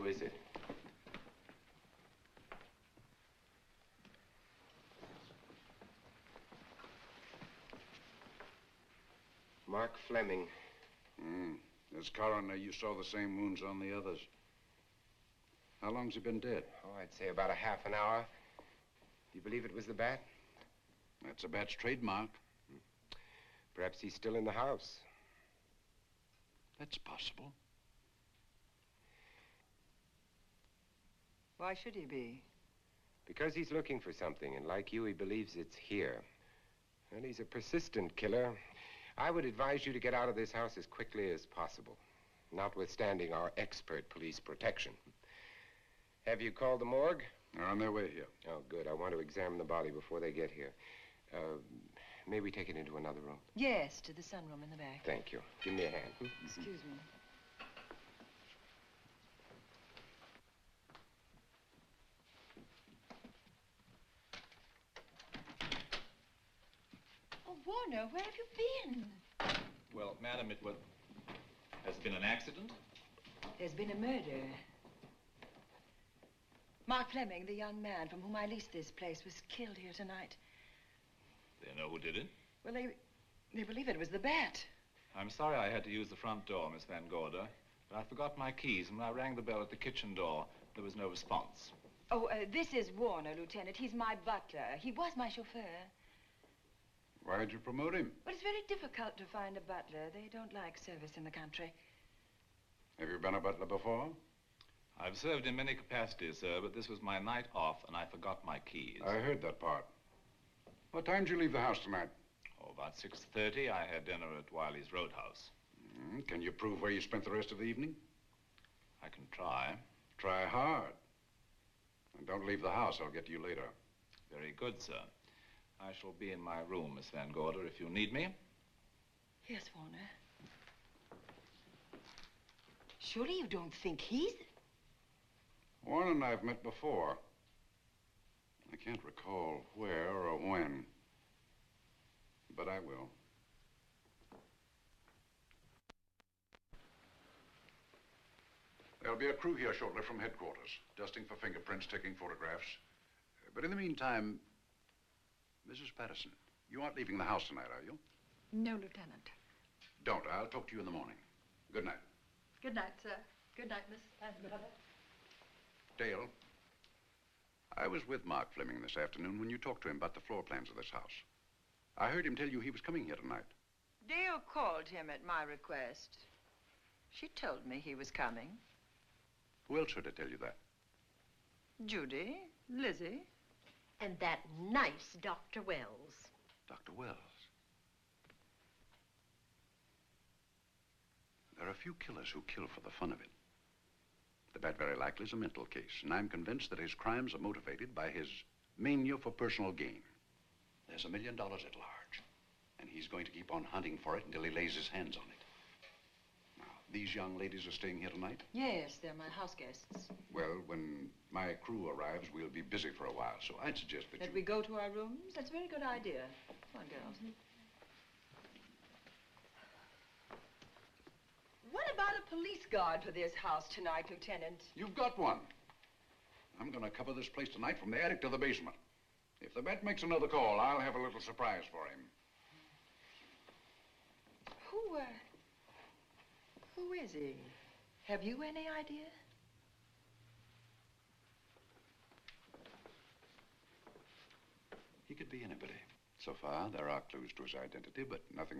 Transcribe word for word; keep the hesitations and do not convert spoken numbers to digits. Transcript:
Who is it? Mark Fleming. Mm. As coroner, you saw the same wounds on the others. How long's he been dead? Oh, I'd say about a half an hour. Do you believe it was the bat? That's a bat's trademark. Perhaps he's still in the house. That's possible. Why should he be? Because he's looking for something, and like you, he believes it's here. And he's a persistent killer. I would advise you to get out of this house as quickly as possible, notwithstanding our expert police protection. Have you called the morgue? They're on their way here. Oh, good. I want to examine the body before they get here. Uh, may we take it into another room? Yes, to the sunroom in the back. Thank you. Give me a hand. Hmm? Excuse me. Oh, Warner, where have you been? Well, madam, it was... Has been an accident? There's been a murder. Mark Fleming, the young man from whom I leased this place, was killed here tonight. They know who did it? Well, they, they believe it was the bat. I'm sorry I had to use the front door, Miss Van Gorder, but I forgot my keys, and when I rang the bell at the kitchen door, there was no response. Oh, uh, this is Warner, Lieutenant. He's my butler. He was my chauffeur. Why'd you promote him? But it's very difficult to find a butler. They don't like service in the country. Have you been a butler before? I've served in many capacities, sir, but this was my night off, and I forgot my keys. I heard that part. What time did you leave the house tonight? Oh, about six thirty. I had dinner at Wiley's Roadhouse. Mm, can you prove where you spent the rest of the evening? I can try. Try hard. And don't leave the house. I'll get to you later. Very good, sir. I shall be in my room, Miss Van Gorder, if you need me. Yes, Warner. Surely you don't think he's... Warren and I've met before. I can't recall where or when, but I will. There'll be a crew here shortly from headquarters, dusting for fingerprints, taking photographs. But in the meantime, Missus Patterson, you aren't leaving the house tonight, are you? No, Lieutenant. Don't. I'll talk to you in the morning. Good night. Good night, sir. Good night, Miss Van Gorder. Dale, I was with Mark Fleming this afternoon when you talked to him about the floor plans of this house. I heard him tell you he was coming here tonight. Dale called him at my request. She told me he was coming. Who else heard her tell you that? Judy, Lizzie. And that nice Doctor Wells. Doctor Wells. There are a few killers who kill for the fun of it. The bat very likely is a mental case, and I'm convinced that his crimes are motivated by his mania for personal gain. There's a million dollars at large, and he's going to keep on hunting for it until he lays his hands on it. Now, these young ladies are staying here tonight? Yes, they're my house guests. Well, when my crew arrives, we'll be busy for a while, so I'd suggest that That you... we go to our rooms? That's a very good idea. Come on, girls. What about a police guard for this house tonight, Lieutenant? You've got one. I'm going to cover this place tonight from the attic to the basement. If the bat makes another call, I'll have a little surprise for him. Who, uh... Who is he? Have you any idea? He could be anybody. So far, there are clues to his identity, but nothing